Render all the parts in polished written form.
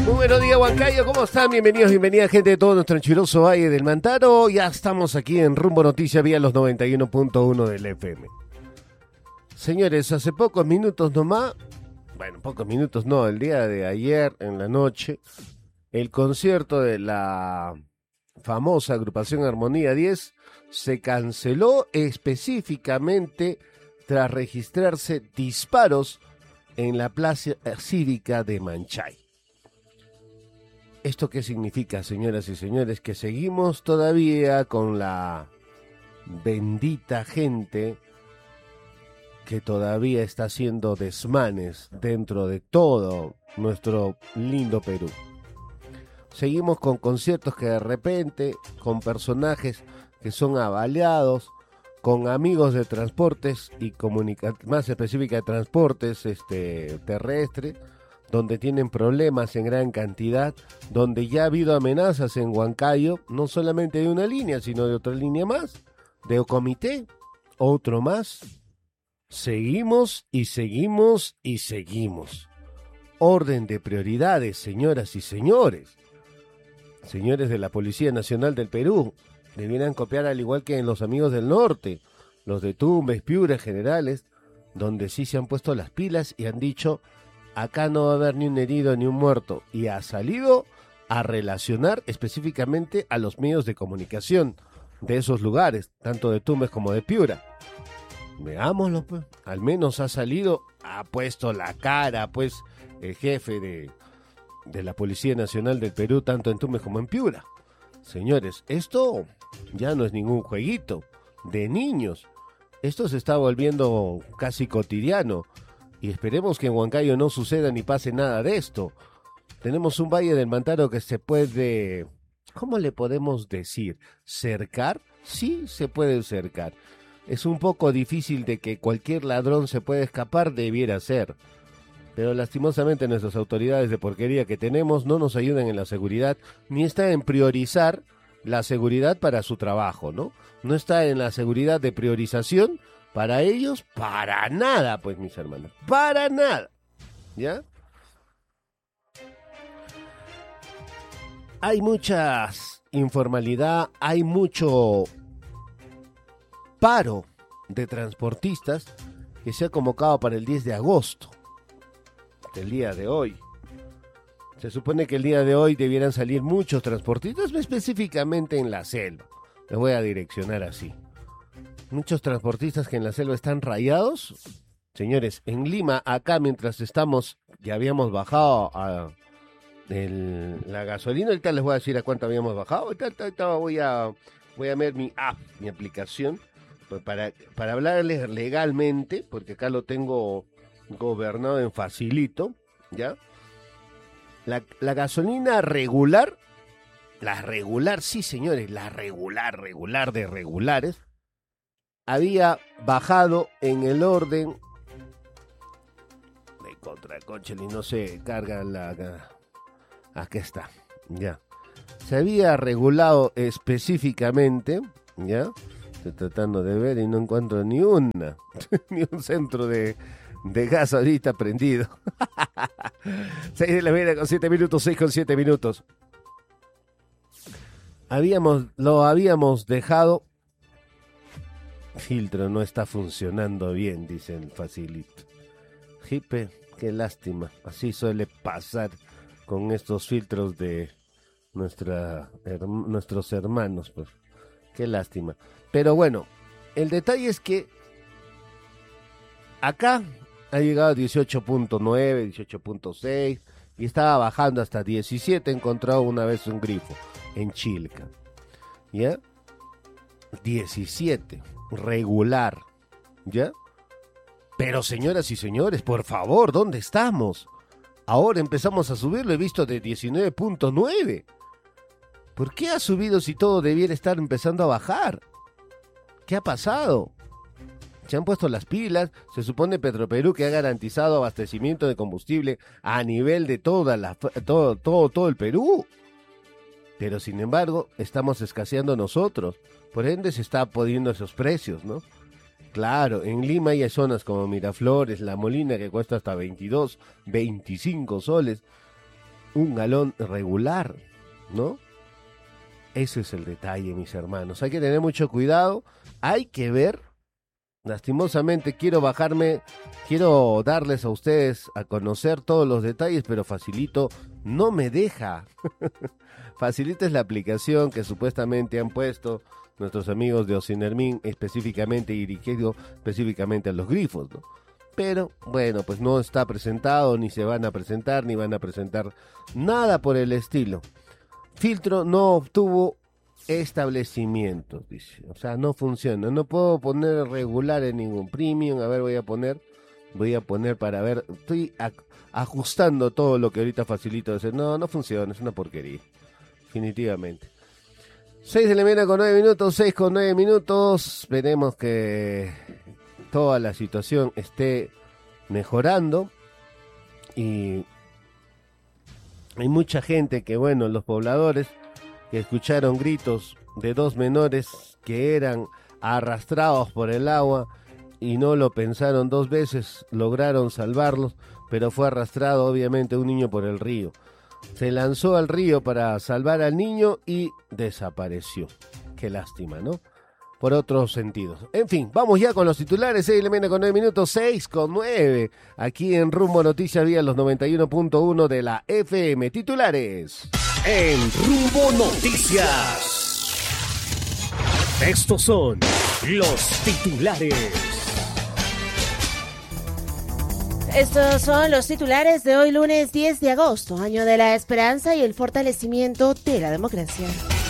Muy buenos días, Huancayo, ¿cómo están? Bienvenidos, bienvenida gente de todo nuestro enchiroso Valle del Mantaro. Ya estamos aquí en Rumbo Noticias vía los 91.1 del FM. Señores, hace pocos minutos nomás, bueno, pocos minutos no, el día de ayer en la noche, el concierto de la famosa agrupación Armonía 10 se canceló específicamente tras registrarse disparos en la plaza cívica de Manchay. ¿Esto qué significa, señoras y señores? Que seguimos todavía con la bendita gente que todavía está haciendo desmanes dentro de todo nuestro lindo Perú. Seguimos con conciertos que de repente, con personajes que son avaliados, con amigos de transportes y más específica de transportes terrestres, donde tienen problemas en gran cantidad, donde ya ha habido amenazas en Huancayo, no solamente de una línea, sino de otra línea más, de Ocomité, otro más. Seguimos y seguimos y seguimos. Orden de prioridades, señoras y señores. Señores de la Policía Nacional del Perú, debieran copiar al igual que en los amigos del norte, los de Tumbes, Piura, Generales, donde sí se han puesto las pilas y han dicho: acá no va a haber ni un herido ni un muerto, y ha salido a relacionar específicamente a los medios de comunicación de esos lugares, tanto de Tumbes como de Piura. Veámoslo, pues. Al menos ha salido, ha puesto la cara, pues, el jefe de la Policía Nacional del Perú, tanto en Tumbes como en Piura. Señores, esto ya no es ningún jueguito de niños. Esto se está volviendo casi cotidiano. Y esperemos que en Huancayo no suceda ni pase nada de esto. Tenemos un Valle del Mantaro que se puede, ¿cómo le podemos decir? ¿Cercar? Sí, se puede cercar. Es un poco difícil de que cualquier ladrón se pueda escapar, debiera ser. Pero lastimosamente nuestras autoridades de porquería que tenemos no nos ayudan en la seguridad, ni está en priorizar la seguridad para su trabajo, ¿no? No está en la seguridad de priorización para ellos, para nada, pues, mis hermanos, para nada, ¿ya? Hay mucha informalidad, hay mucho paro de transportistas que se ha convocado para el 10 de agosto, el día de hoy. Se supone que el día de hoy debieran salir muchos transportistas, específicamente en la selva. Les voy a direccionar así. Muchos transportistas que en la selva están rayados. Señores, en Lima, acá mientras estamos, ya habíamos bajado la gasolina. Ahorita les voy a decir a cuánto habíamos bajado. Ahorita voy a ver mi app, mi aplicación, pues para hablarles legalmente, porque acá lo tengo gobernado en facilito, ¿ya? La gasolina regular, sí, señores, la regular de regulares, había bajado en el orden de contraconchel y no se carga aquí está, ya. Se había regulado específicamente, ya. Estoy tratando de ver y no encuentro ni un centro de gas ahorita prendido. 6 de la mañana con 7 minutos, 6 con 7 minutos. Lo habíamos dejado. Filtro no está funcionando bien, dice el facilito. Jipe, qué lástima. Así suele pasar con estos filtros de nuestros hermanos, pues. Qué lástima. Pero bueno, el detalle es que acá ha llegado a 18.9, 18.6 y estaba bajando hasta 17. Encontró una vez un grifo en Chilca, ¿ya? 17, regular, ¿ya? Pero señoras y señores, por favor, ¿dónde estamos? Ahora empezamos a subir, lo he visto de 19.9. ¿Por qué ha subido si todo debiera estar empezando a bajar? ¿Qué ha pasado? Se han puesto las pilas, se supone Petroperú que ha garantizado abastecimiento de combustible a nivel de todo el Perú. Pero sin embargo, estamos escaseando nosotros. Por ende se está poniendo esos precios, ¿no? Claro, en Lima hay zonas como Miraflores, La Molina que cuesta hasta 22, 25 soles. un galón regular, ¿no? Ese es el detalle, mis hermanos. Hay que tener mucho cuidado, hay que ver. Lastimosamente quiero darles a ustedes a conocer todos los detalles, pero Facilito no me deja. Facilito es la aplicación que supuestamente han puesto nuestros amigos de Ocinermin, específicamente dirigido específicamente a los grifos, ¿no? Pero bueno, pues no está presentado, ni se van a presentar, ni van a presentar nada por el estilo. Filtro no obtuvo establecimientos, dice. O sea, no funciona. No puedo poner regular en ningún premium. A ver, voy a poner para ver. Estoy ajustando todo lo que ahorita Facilito hacer. No funciona, es una porquería. Definitivamente. 6 de la mañana con 9 minutos, 6 con 9 minutos. Esperemos que toda la situación esté mejorando. Y hay mucha gente que, bueno, los pobladores que escucharon gritos de 2 menores que eran arrastrados por el agua y no lo pensaron 2 veces, lograron salvarlos, pero fue arrastrado obviamente un niño por el río. Se lanzó al río para salvar al niño y desapareció. Qué lástima, ¿no? Por otros sentidos. En fin, vamos ya con los titulares. 6 de la mañana con 9 minutos, 6 con 9. Aquí en Rumbo Noticias vía los 91.1 de la FM. Titulares. En Rumbo Noticias. Estos son los titulares. Estos son los titulares de hoy lunes 10 de agosto, año de la esperanza y el fortalecimiento de la democracia.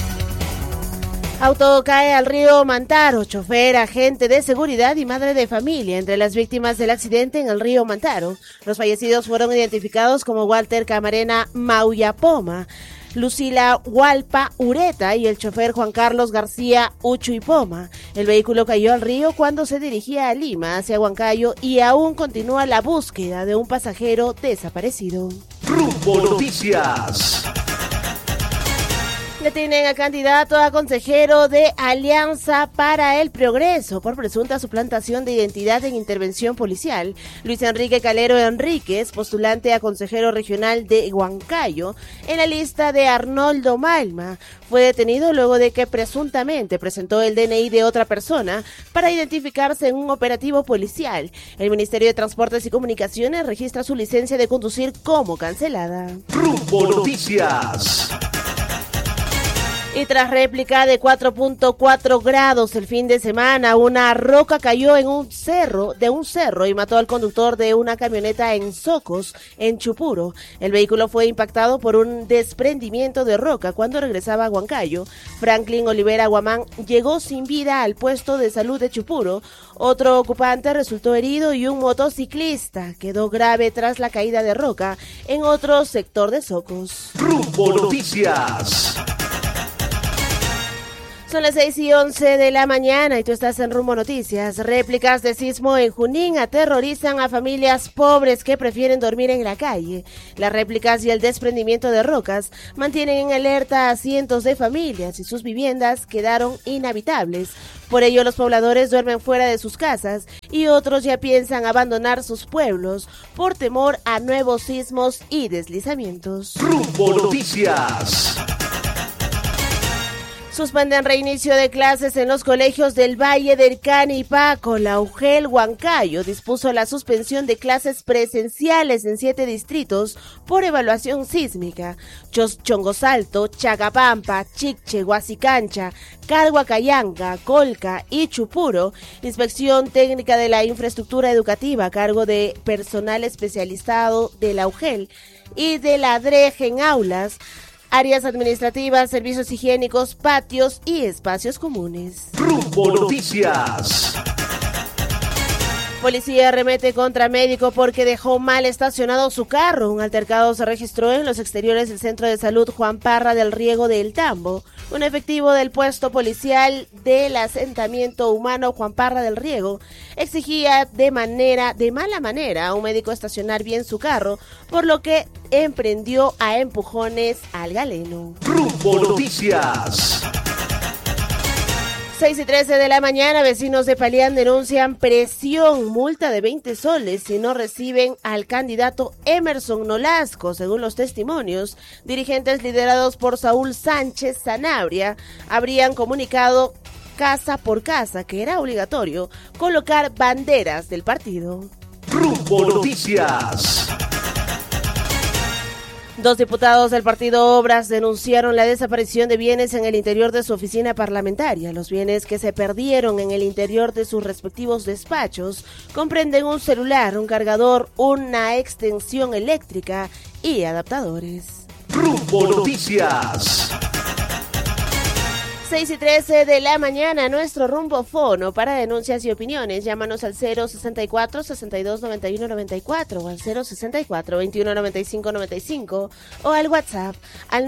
Auto cae al río Mantaro, chofer, agente de seguridad y madre de familia entre las víctimas del accidente en el río Mantaro. Los fallecidos fueron identificados como Walter Camarena Mauyapoma, Lucila Hualpa Ureta y el chofer Juan Carlos García Uchuipoma. El vehículo cayó al río cuando se dirigía a Lima hacia Huancayo y aún continúa la búsqueda de un pasajero desaparecido. Rumbo Noticias. Detienen a candidato a consejero de Alianza para el Progreso por presunta suplantación de identidad en intervención policial. Luis Enrique Calero Enríquez, postulante a consejero regional de Huancayo, en la lista de Arnoldo Malma, fue detenido luego de que presuntamente presentó el DNI de otra persona para identificarse en un operativo policial. El Ministerio de Transportes y Comunicaciones registra su licencia de conducir como cancelada. Rumbo Noticias. Y tras réplica de 4.4 grados el fin de semana, una roca cayó de un cerro y mató al conductor de una camioneta en Socos, en Chupuro. El vehículo fue impactado por un desprendimiento de roca cuando regresaba a Huancayo. Franklin Olivera Guamán llegó sin vida al puesto de salud de Chupuro. Otro ocupante resultó herido y un motociclista quedó grave tras la caída de roca en otro sector de Socos. Rumbo Noticias. Son las 6:11 de la mañana y tú estás en Rumbo Noticias. Réplicas de sismo en Junín aterrorizan a familias pobres que prefieren dormir en la calle. Las réplicas y el desprendimiento de rocas mantienen en alerta a cientos de familias y sus viviendas quedaron inhabitables. Por ello, los pobladores duermen fuera de sus casas y otros ya piensan abandonar sus pueblos por temor a nuevos sismos y deslizamientos. Rumbo Noticias. Suspenden reinicio de clases en los colegios del Valle del Canipaco. La UGEL Huancayo dispuso la suspensión de clases presenciales en 7 distritos por evaluación sísmica. Chongosalto, Chagapampa, Chiche, Huasicancha, Calhuacayanga, Colca y Chupuro. Inspección técnica de la infraestructura educativa a cargo de personal especializado de la UGEL y de la DREG en aulas, áreas administrativas, servicios higiénicos, patios y espacios comunes. Rumbo Noticias. Policía arremete contra médico porque dejó mal estacionado su carro. Un altercado se registró en los exteriores del Centro de Salud Juan Parra del Riego de El Tambo. Un efectivo del puesto policial del asentamiento humano Juan Parra del Riego exigía de mala manera a un médico estacionar bien su carro, por lo que emprendió a empujones al galeno. Rumbo Noticias. 6:13 de la mañana, vecinos de Palián denuncian presión, multa de 20 soles si no reciben al candidato Emerson Nolasco. Según los testimonios, dirigentes liderados por Saúl Sánchez Sanabria habrían comunicado casa por casa que era obligatorio colocar banderas del partido. Rumbo Noticias. 2 diputados del Partido Obras denunciaron la desaparición de bienes en el interior de su oficina parlamentaria. Los bienes que se perdieron en el interior de sus respectivos despachos comprenden un celular, un cargador, una extensión eléctrica y adaptadores. Rumbo Noticias. 6:13 de la mañana, nuestro rumbo fono para denuncias y opiniones. Llámanos al 064-6291-94 o al 064-2195-95 o al WhatsApp al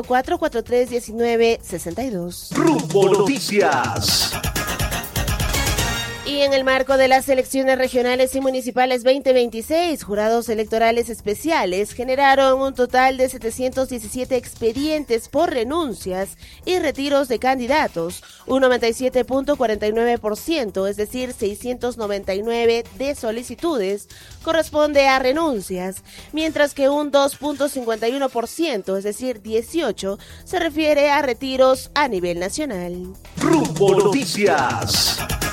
954-4319-62. Rumbo Noticias. Y en el marco de las elecciones regionales y municipales 2026, jurados electorales especiales generaron un total de 717 expedientes por renuncias y retiros de candidatos, un 97.49%, es decir, 699 de solicitudes, corresponde a renuncias, mientras que un 2.51%, es decir, 18, se refiere a retiros a nivel nacional. Rumbo Noticias.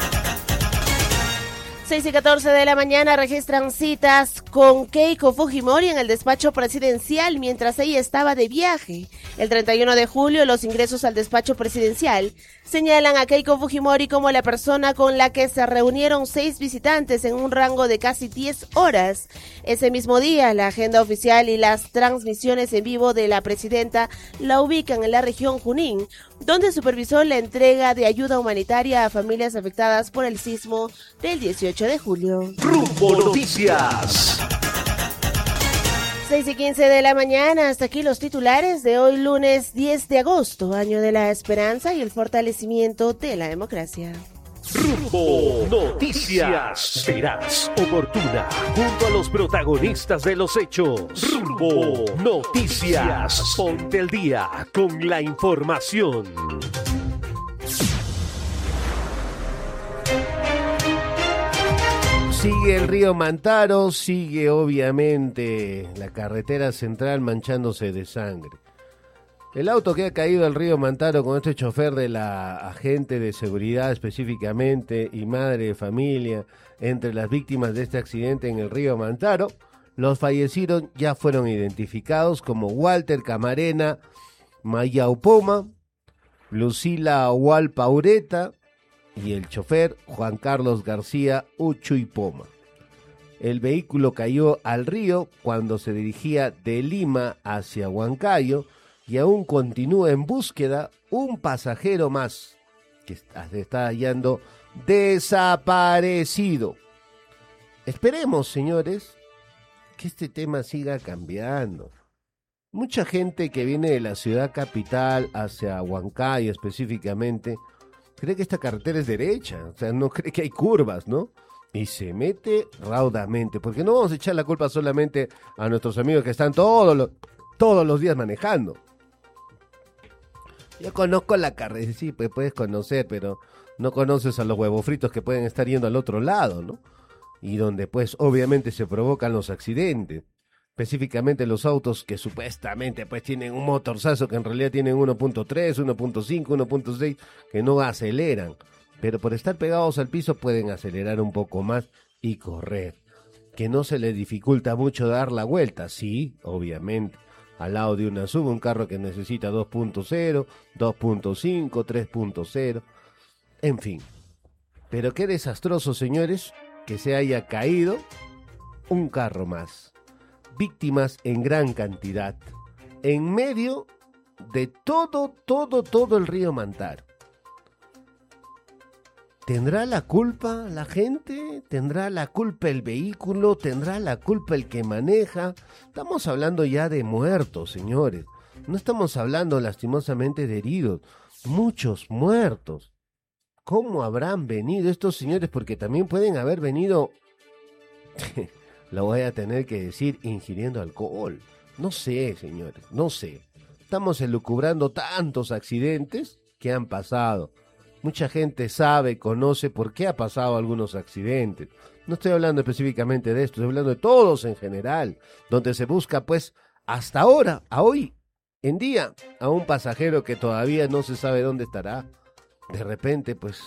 6:14 de la mañana registran citas con Keiko Fujimori en el despacho presidencial mientras ella estaba de viaje. El 31 de julio, los ingresos al despacho presidencial señalan a Keiko Fujimori como la persona con la que se reunieron 6 visitantes en un rango de casi 10 horas. Ese mismo día, la agenda oficial y las transmisiones en vivo de la presidenta la ubican en la región Junín, donde supervisó la entrega de ayuda humanitaria a familias afectadas por el sismo del 18 de julio. Rumbo Noticias. 6:15 de la mañana, hasta aquí los titulares de hoy lunes 10 de agosto, año de la esperanza y el fortalecimiento de la democracia. Rumbo Noticias. Veraz, oportuna, junto a los protagonistas de los hechos. Rumbo Noticias. Ponte el día con la información. Sigue el río Mantaro, sigue obviamente la carretera central manchándose de sangre. El auto que ha caído al río Mantaro con este chofer de la agente de seguridad específicamente y madre de familia entre las víctimas de este accidente en el río Mantaro, los fallecidos ya fueron identificados como Walter Camarena Mayaupoma, Lucila Hualpaureta y el chofer Juan Carlos García Uchuipoma. El vehículo cayó al río cuando se dirigía de Lima hacia Huancayo y aún continúa en búsqueda un pasajero más que se está hallando desaparecido. Esperemos, señores, que este tema siga cambiando. Mucha gente que viene de la ciudad capital hacia Huancayo específicamente cree que esta carretera es derecha, o sea, no cree que hay curvas, ¿no? Y se mete raudamente, porque no vamos a echar la culpa solamente a nuestros amigos que están todos los días manejando. Yo conozco la carretera, sí, pues puedes conocer, pero no conoces a los huevos fritos que pueden estar yendo al otro lado, ¿no? Y donde pues obviamente se provocan los accidentes. Específicamente los autos que supuestamente pues tienen un motorzazo que en realidad tienen 1.3, 1.5, 1.6 que no aceleran, pero por estar pegados al piso pueden acelerar un poco más y correr, que no se les dificulta mucho dar la vuelta, sí, obviamente, al lado de una SUV, un carro que necesita 2.0, 2.5, 3.0, en fin, pero qué desastroso, señores, que se haya caído un carro más. Víctimas en gran cantidad, en medio de todo el río Mantaro. ¿Tendrá la culpa la gente? ¿Tendrá la culpa el vehículo? ¿Tendrá la culpa el que maneja? Estamos hablando ya de muertos, señores. No estamos hablando lastimosamente de heridos. Muchos muertos. ¿Cómo habrán venido estos señores? Porque también pueden haber venido... Lo voy a tener que decir, ingiriendo alcohol. No sé, señores, no sé. Estamos elucubrando tantos accidentes que han pasado. Mucha gente sabe, conoce por qué ha pasado algunos accidentes. No estoy hablando específicamente de esto, estoy hablando de todos en general, donde se busca pues hasta ahora, a hoy en día, a un pasajero que todavía no se sabe dónde estará. De repente pues,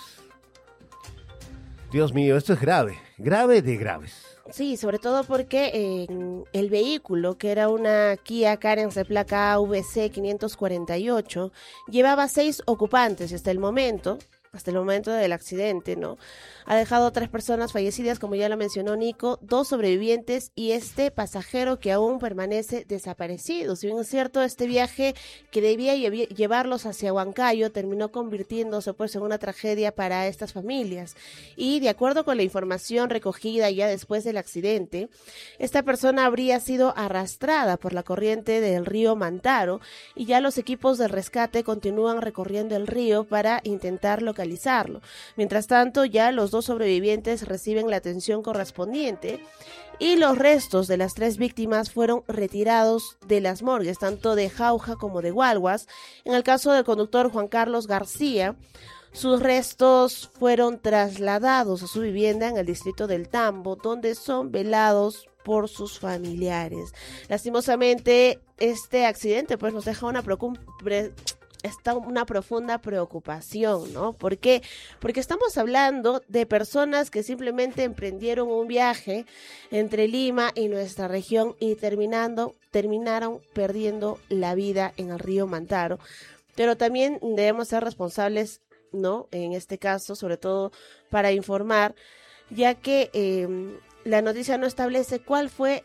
Dios mío, esto es grave, grave de graves. Sí, sobre todo porque el vehículo, que era una Kia Carens de placa AVC 548, llevaba 6 ocupantes y hasta el momento del accidente, ¿no? Ha dejado 3 personas fallecidas, como ya lo mencionó Nico, 2 sobrevivientes y este pasajero que aún permanece desaparecido. Si bien es cierto, este viaje que debía llevarlos hacia Huancayo terminó convirtiéndose pues en una tragedia para estas familias. Y de acuerdo con la información recogida ya después del accidente, esta persona habría sido arrastrada por la corriente del río Mantaro y ya los equipos de rescate continúan recorriendo el río para intentar localizarlo. Mientras tanto, ya los 2 sobrevivientes reciben la atención correspondiente y los restos de las 3 víctimas fueron retirados de las morgues, tanto de Jauja como de Hualhuas. En el caso del conductor Juan Carlos García, sus restos fueron trasladados a su vivienda en el distrito del Tambo, donde son velados por sus familiares. Lastimosamente, este accidente pues nos deja una profunda preocupación, ¿no? ¿Por qué? Porque estamos hablando de personas que simplemente emprendieron un viaje entre Lima y nuestra región y terminaron perdiendo la vida en el río Mantaro. Pero también debemos ser responsables, ¿no? En este caso, sobre todo para informar, ya que la noticia no establece cuál fue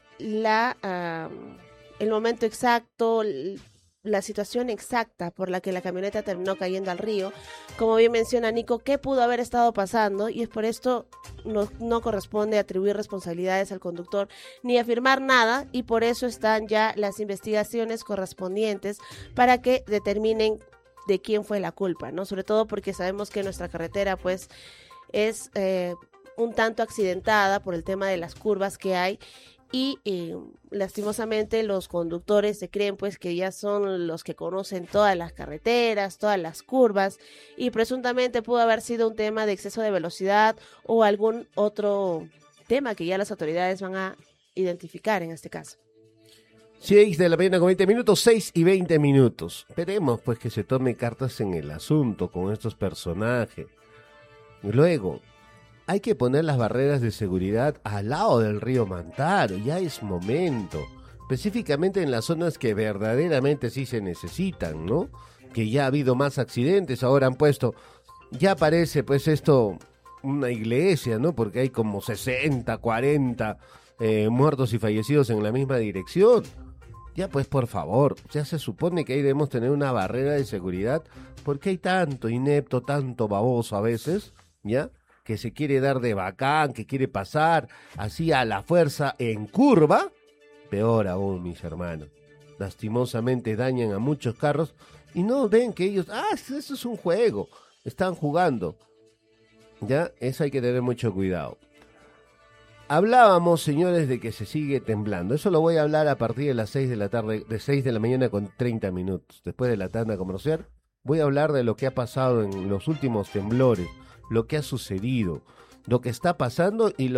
el momento exacto, la situación exacta por la que la camioneta terminó cayendo al río. Como bien menciona Nico, ¿qué pudo haber estado pasando? Y es por esto no corresponde atribuir responsabilidades al conductor ni afirmar nada, y por eso están ya las investigaciones correspondientes para que determinen de quién fue la culpa, ¿no? Sobre todo porque sabemos que nuestra carretera pues es un tanto accidentada por el tema de las curvas que hay. Y lastimosamente los conductores se creen pues que ya son los que conocen todas las carreteras, todas las curvas, y presuntamente pudo haber sido un tema de exceso de velocidad o algún otro tema que ya las autoridades van a identificar en este caso. 6 de la mañana con 20 minutos, 6 y 20 minutos. Esperemos pues que se tome cartas en el asunto con estos personajes. Luego, hay que poner las barreras de seguridad al lado del río Mantaro, ya es momento. Específicamente en las zonas que verdaderamente sí se necesitan, ¿no? Que ya ha habido más accidentes, ahora han puesto, ya parece pues esto una iglesia, ¿no? Porque hay como 60, 40 muertos y fallecidos en la misma dirección. Ya pues por favor, ya se supone que ahí debemos tener una barrera de seguridad, porque hay tanto inepto, tanto baboso a veces, ¿ya? Que se quiere dar de bacán, que quiere pasar así a la fuerza en curva, peor aún, mis hermanos. Lastimosamente dañan a muchos carros y no ven que ellos, eso es un juego, están jugando. Ya, eso hay que tener mucho cuidado. Hablábamos, señores, de que se sigue temblando. Eso lo voy a hablar a partir de las 6 de la tarde, de 6 de la mañana con 30 minutos. Después de la tanda comercial, voy a hablar de lo que ha pasado en los últimos temblores, lo que ha sucedido, lo que está pasando y